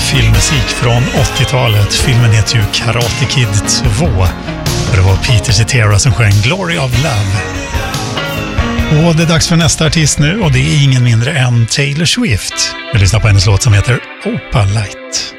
filmmusik från 80-talet. Filmen heter ju Karate Kid 2. Och det var Peter Cetera som sjöng Glory of Love. Och det är dags för nästa artist nu, och det är ingen mindre än Taylor Swift. Vi lyssnar på hennes låt som heter Opalite.